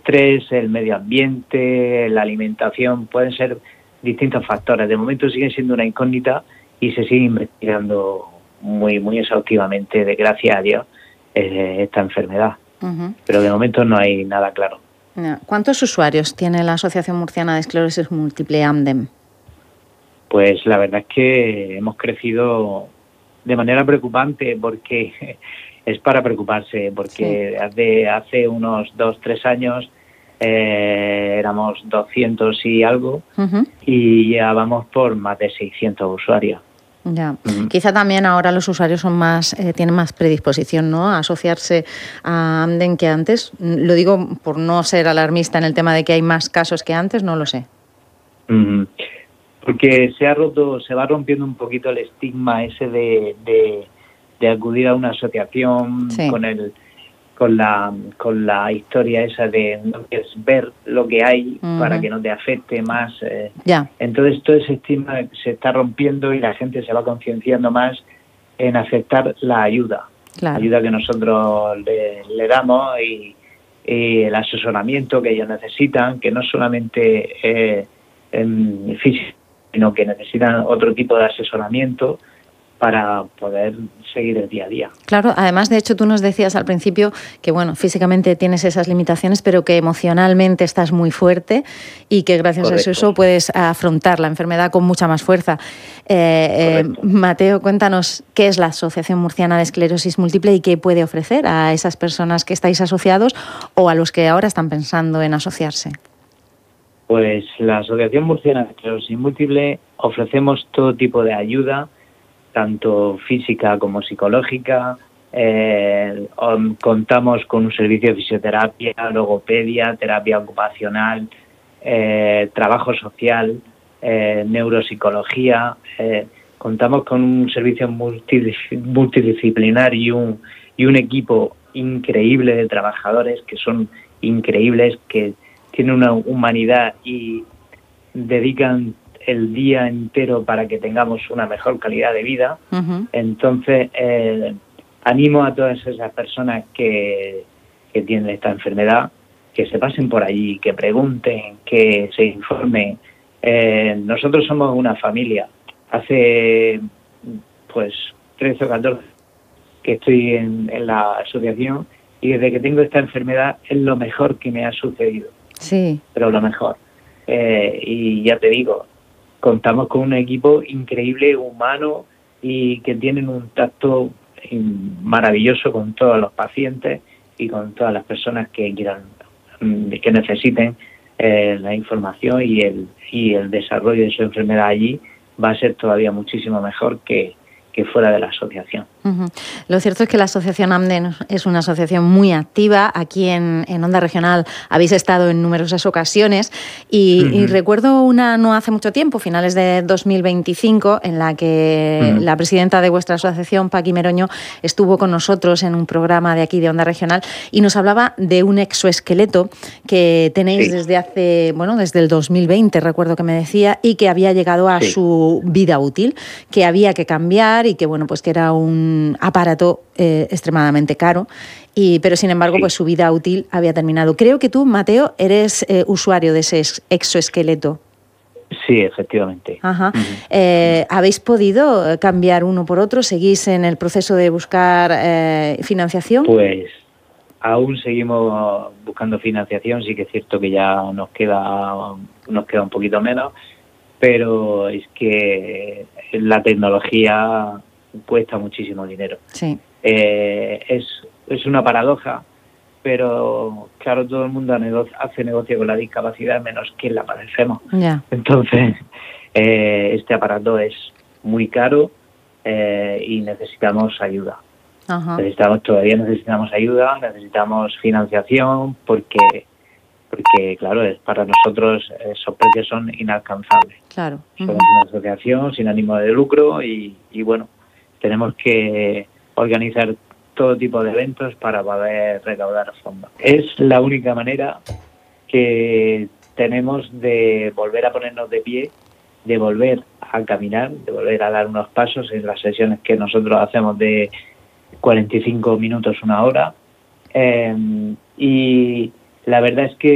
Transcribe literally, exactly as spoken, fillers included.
estrés, el medio ambiente, la alimentación, pueden ser distintos factores. De momento siguen siendo una incógnita y se sigue investigando muy muy exhaustivamente, de gracias a Dios, eh, esta enfermedad. Uh-huh. Pero de momento no hay nada claro. ¿Cuántos usuarios tiene la Asociación Murciana de Esclerosis Múltiple, AMDEM? Pues la verdad es que hemos crecido de manera preocupante, porque es para preocuparse, porque sí. hace, hace unos dos, tres años eh, éramos doscientos y algo, uh-huh. y ya vamos por más de seiscientos usuarios. Ya. Uh-huh. Quizá también ahora los usuarios son más eh, tienen más predisposición, ¿no?, a asociarse a AMDEM que antes. Lo digo por no ser alarmista en el tema de que hay más casos que antes, no lo sé. Uh-huh. Porque se ha roto, se va rompiendo un poquito el estigma ese de, de, de acudir a una asociación, sí. con el con la con la historia esa de no quieres ver lo que hay, uh-huh. para que no te afecte más. Eh. Ya. Entonces todo ese estigma se está rompiendo y la gente se va concienciando más en aceptar la ayuda, claro. la ayuda que nosotros le, le damos y, y el asesoramiento que ellos necesitan, que no solamente eh, en físico, sino que necesitan otro tipo de asesoramiento para poder seguir el día a día. Claro, además, de hecho, tú nos decías al principio que, bueno, físicamente tienes esas limitaciones, pero que emocionalmente estás muy fuerte y que gracias Correcto. a eso puedes afrontar la enfermedad con mucha más fuerza. Eh, eh, Mateo, cuéntanos qué es la Asociación Murciana de Esclerosis Múltiple y qué puede ofrecer a esas personas que estáis asociados o a los que ahora están pensando en asociarse. Pues la Asociación Murciana de Esclerosis Múltiple ofrecemos todo tipo de ayuda, tanto física como psicológica. Eh, contamos con un servicio de fisioterapia, logopedia, terapia ocupacional, eh, trabajo social, eh, neuropsicología. Eh, contamos con un servicio multidis- multidisciplinar y un, y un equipo increíble de trabajadores que son increíbles, que tienen una humanidad y dedican el día entero para que tengamos una mejor calidad de vida. Uh-huh. Entonces, eh, animo a todas esas personas que, que tienen esta enfermedad, que se pasen por allí, que pregunten, que se informen. Eh, nosotros somos una familia. Hace, pues, trece o catorce que estoy en, en la asociación, y desde que tengo esta enfermedad es lo mejor que me ha sucedido. Sí. Pero lo mejor. Eh, y ya te digo, contamos con un equipo increíble, humano, y que tienen un tacto maravilloso con todos los pacientes y con todas las personas que quieran, que necesiten eh, la información y el y el desarrollo de su enfermedad allí va a ser todavía muchísimo mejor que que fuera de la asociación. Uh-huh. Lo cierto es que la Asociación AMDEM es una asociación muy activa. Aquí en, en Onda Regional habéis estado en numerosas ocasiones y, uh-huh. y recuerdo una no hace mucho tiempo, finales de dos mil veinticinco, en la que uh-huh. la presidenta de vuestra asociación, Paqui Meroño, estuvo con nosotros en un programa de aquí de Onda Regional y nos hablaba de un exoesqueleto que tenéis sí. desde hace, bueno, desde el dos mil veinte, recuerdo que me decía, y que había llegado a sí. su vida útil, que había que cambiar y que, bueno, pues que era un aparato eh, extremadamente caro, y, pero sin embargo, sí. pues su vida útil había terminado. Creo que tú, Mateo, eres eh, usuario de ese exoesqueleto. Sí, efectivamente. Ajá. Uh-huh. Eh, ¿Habéis podido cambiar uno por otro? ¿Seguís en el proceso de buscar eh, financiación? Pues aún seguimos buscando financiación. Sí que es cierto que ya nos queda, nos queda un poquito menos, pero es que la tecnología cuesta muchísimo dinero. Sí. Eh, es, es una paradoja, pero claro, todo el mundo hace negocio con la discapacidad, menos quien la padecemos. Yeah. Entonces, eh, este aparato es muy caro eh, y necesitamos ayuda. Uh-huh. Necesitamos, todavía necesitamos ayuda, necesitamos financiación, porque porque claro, es para nosotros esos precios son inalcanzables. Claro. Somos uh-huh. una asociación sin ánimo de lucro y, y bueno, tenemos que organizar todo tipo de eventos para poder recaudar fondos. Es la única manera que tenemos de volver a ponernos de pie, de volver a caminar, de volver a dar unos pasos en las sesiones que nosotros hacemos de cuarenta y cinco minutos, una hora. Eh, y la verdad es que